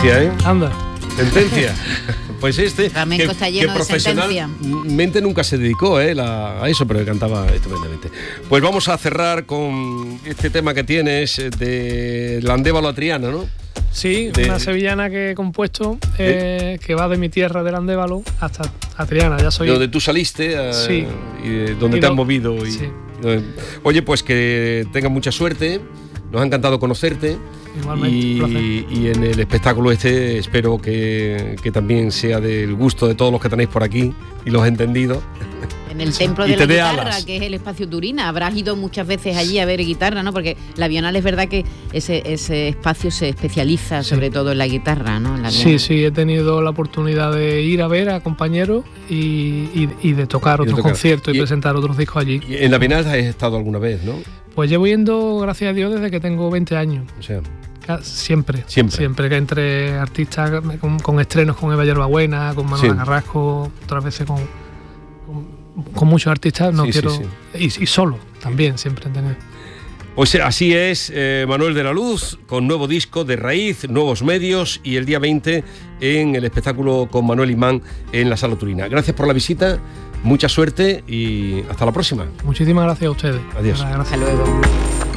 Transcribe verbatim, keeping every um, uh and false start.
Sentencia, ¿eh? Anda. Sentencia. Pues este, Flamenco que, está lleno que de sentencia. profesionalmente nunca se dedicó eh, la, a eso, pero que cantaba estupendamente. Pues vamos a cerrar con este tema que tienes de Landévalo a Triana, ¿no? Sí, De- una sevillana que he compuesto eh, que va de mi tierra del Landévalo hasta a Triana. Ya soy. De donde tú saliste, eh, Sí. y de donde Y te lo- has movido. Y, sí. eh, oye, pues que tengas mucha suerte. Nos ha encantado conocerte. Igualmente, Y, un placer. y en el espectáculo este espero que, que también sea del gusto de todos los que tenéis por aquí y los entendidos. En el templo Y de te la dé guitarra, alas. que es el espacio Turina. Habrás ido muchas veces allí a ver guitarra, ¿no? Porque la Bienal es verdad que ese, ese espacio se especializa Sí. sobre todo en la guitarra, ¿no? En la Sí, Bienal. sí, he tenido la oportunidad de ir a ver a compañeros y, y, y de tocar Y de otros tocar. conciertos y, Y- presentar otros discos allí. Y en la Bienal has estado alguna vez, ¿no? Pues llevo yendo, gracias a Dios, desde que tengo veinte años. O sea, Ca- Siempre, Siempre. siempre que entre artistas con, con estrenos con Eva Yerbabuena, con Manuela Sí. Carrasco, otras veces con, con, con muchos artistas, no Sí, sí, quiero. sí. Y, y solo, también, siempre he tenido. pues así es, eh, Manuel de la Luz, con nuevo disco de Raíz, nuevos medios, y el día veinte en el espectáculo con Manuel Imán en la Sala Turina. Gracias por la visita, mucha suerte y hasta la próxima. Muchísimas gracias a ustedes. Adiós. Gracias. Hasta luego.